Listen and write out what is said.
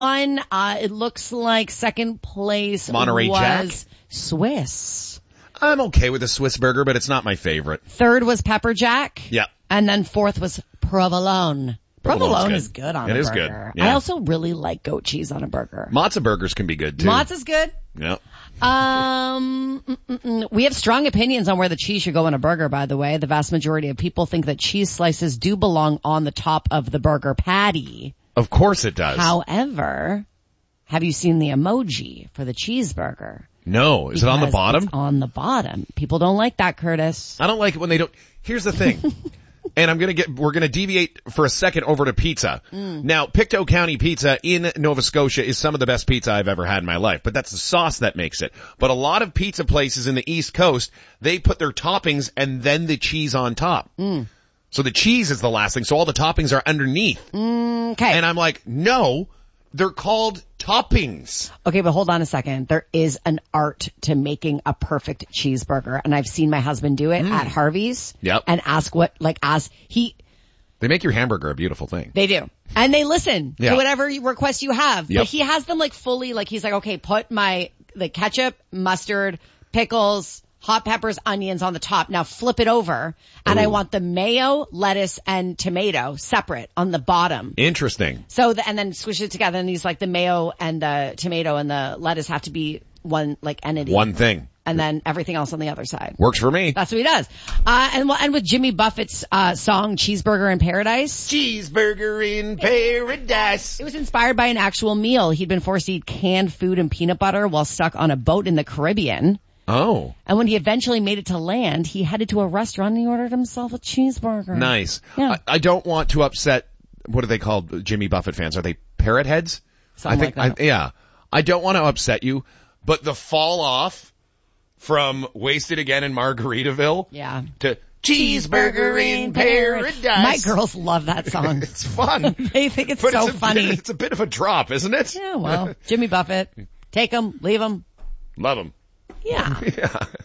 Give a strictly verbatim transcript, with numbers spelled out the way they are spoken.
one. Uh, it looks like second place Monterey was Jack? Swiss. I'm okay with a Swiss burger, but it's not my favorite. Third was Pepper Jack. Yeah. And then fourth was Provolone. Provolone's Provolone good. is good on It a is burger. good. Yeah. I also really like goat cheese on a burger. Matzo burgers can be good too. Mozza's good. Yeah. Um, mm, mm, mm. We have strong opinions on where the cheese should go in a burger, by the way. The vast majority of people think that cheese slices do belong on the top of the burger patty. Of course it does. However, have you seen the emoji for the cheeseburger? No. Is it on the Because bottom? It's on the bottom. People don't like that, Curtis. I don't like it when they don't. Here's the thing. And I'm gonna get, we're gonna deviate for a second over to pizza. Mm. Now, Pictou County Pizza in Nova Scotia is some of the best pizza I've ever had in my life, but that's the sauce that makes it. But a lot of pizza places in the East Coast, they put their toppings and then the cheese on top. Mm. So the cheese is the last thing, so all the toppings are underneath. Mm, okay. And I'm like, no, they're called toppings. Okay, but hold on a second. There is an art to making a perfect cheeseburger, and I've seen my husband do it Mm. at Harvey's. Yep. And ask what, like, ask, he, They make your hamburger a beautiful thing. they do. And they listen Yeah. to whatever request you have. Yep. But he has them like fully, like he's like, okay, put my, the ketchup, mustard, pickles, hot peppers, onions on the top. Now flip it over. And I Ooh. want the mayo, lettuce, and tomato separate on the bottom. Interesting. So the, and then squish it together, and he's like the mayo and the tomato and the lettuce have to be one like entity. One thing. And then everything else on the other side. Works for me. That's what he does. Uh, and we'll end with Jimmy Buffett's, uh, song Cheeseburger in Paradise. Cheeseburger in paradise. It was inspired by an actual meal. He'd been forced to eat canned food and peanut butter while stuck on a boat in the Caribbean. Oh. And when he eventually made it to land, he headed to a restaurant and he ordered himself a cheeseburger. Nice. Yeah. I, I don't want to upset, what are they called, Jimmy Buffett fans? Are they parrot heads? Something I think, like that. I, yeah. I don't want to upset you, but the fall off from Wasted Again in Margaritaville Yeah. to Cheeseburger in Paradise. My girls love that song. It's fun. They think it's but so it's a funny. Bit, it's a bit of a drop, isn't it? Yeah, well, Jimmy Buffett. Take him, leave him. Love him. Yeah. Yeah.